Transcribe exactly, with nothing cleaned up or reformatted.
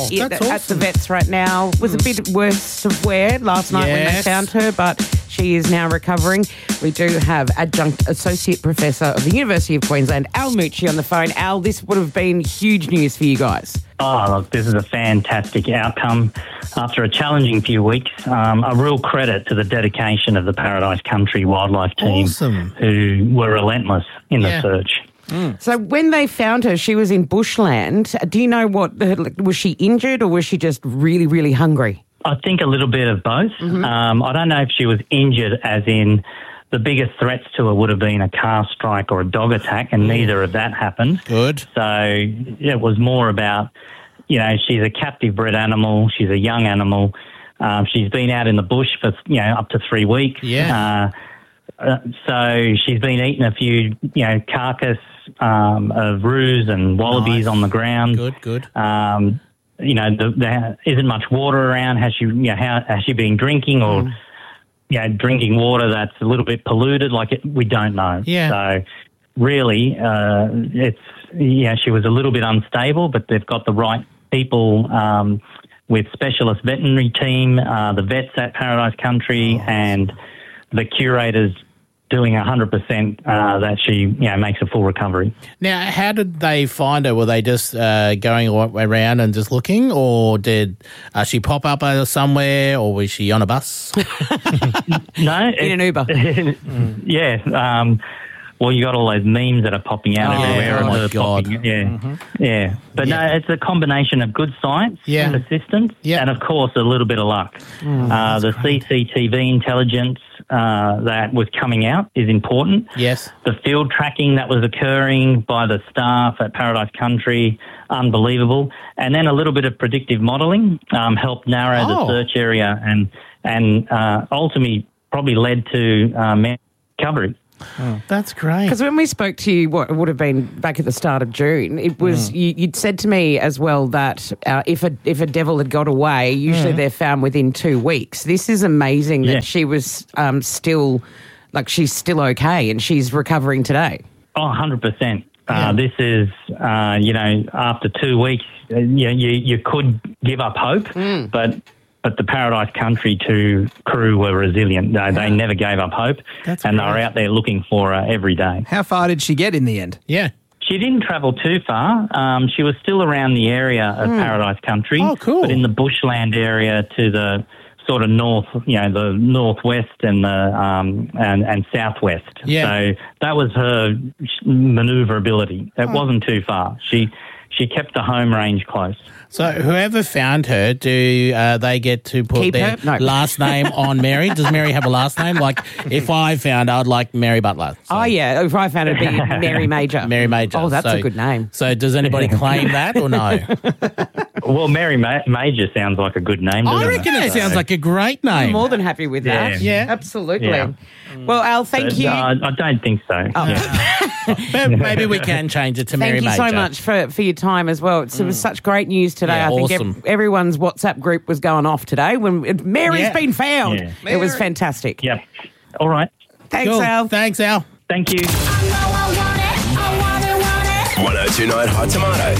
yeah, that's at awesome. the vets right now. Was a bit worse of wear last night when they Yes. found her, but she is now recovering. We do have Adjunct Associate Professor of the University of Queensland, Al Mucci, on the phone. Al, this would have been huge news for you guys. Oh, look, this is a fantastic outcome. After a challenging few weeks, um, a real credit to the dedication of the Paradise Country Wildlife Team, Awesome. who were relentless in Yeah. the search. So when they found her, she was in bushland. Do you know what, was she injured or was she just really, really hungry? I think a little bit of both. Um, I don't know if she was injured as in the biggest threats to her would have been a car strike or a dog attack, and neither of that happened. Good. So it was more about, you know, she's a captive bred animal. She's a young animal. Um, she's been out in the bush for, you know, up to three weeks. Yeah. Uh, uh, so she's been eating a few, you know, carcass um, of roos and wallabies Nice. on the ground. Good, good. Um, you know, the, there isn't much water around. Has she, you know, how, has she been drinking or, Mm. you know, drinking water that's a little bit polluted? Like, it, we don't know. Yeah. So really, uh, it's, yeah, she was a little bit unstable, but they've got the right people um, with specialist veterinary team, uh, the vets at Paradise Country, and the curators doing one hundred percent uh, that she, you know, makes a full recovery. Now, how did they find her? Were they just uh, going a- around and just looking, or did uh, she pop up uh, somewhere, or was she on a bus? No, In an Uber. Yeah. Um, well, you got all those memes that are popping out Oh, everywhere. oh of my her God. popping- yeah, yeah. But Yeah. no, it's a combination of good science, Yeah. persistence, Yeah. and of course a little bit of luck. uh, the C C T V intelligence uh, that was coming out is important. Yes. The field tracking that was occurring by the staff at Paradise Country, unbelievable. And then a little bit of predictive modelling um, helped narrow Oh. the search area and and uh, ultimately probably led to um, recovery. That's great. Because when we spoke to you, what it would have been back at the start of June, it was you, you'd said to me as well that uh, if a if a devil had got away, usually they're found within two weeks. This is amazing that Yeah. she was um, still, like she's still okay and she's recovering today. Oh, one hundred percent. Uh, this is, uh, you know, after two weeks, uh, you, you, you could give up hope, but but the Paradise Country two crew were resilient. They, they never gave up hope, That's and they were great. out there looking for her every day. How far did she get in the end? Yeah. She didn't travel too far. Um, she was still around the area of Paradise Country. Oh, cool. But in the bushland area to the sort of north, you know, the northwest and the um, and, and southwest. Yeah. So that was her manoeuvrability. It wasn't too far. She she kept the home range close. So whoever found her, do uh, they get to put Keep their her? No. last name on Mary? Does Mary have a last name? Like, if I found, I'd like Mary Butler. So Oh, yeah. If I found it, it'd be Mary Major. Mary Major. Oh, that's So- a good name. So does anybody claim that or no? Well, Mary Ma- Major sounds like a good name, doesn't I reckon it sounds like a great I'm name. more than happy with that. Yeah. Yeah. Absolutely. Yeah. Well, Al, thank But, you. uh, I don't think so. But maybe we can change it to Mary Thank you Major. so much for, for your time as well. It's, It was such great news today. Yeah, I think ev- awesome. everyone's WhatsApp group was going off today when it, Mary's Yeah. been found. Yeah. It was Mary. fantastic. Yep. All right. Thanks, Cool. Al. Thanks, Al. Thank you. I know I want it, I want it, want it. one oh two nine Hot Tomato.